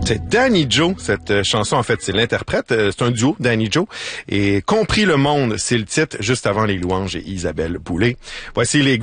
C'est Danny Joe, cette chanson, en fait, c'est l'interprète. C'est un duo, Danny Joe. Et Compris le monde, c'est le titre, juste avant les louanges et Isabelle Boulay. Voici les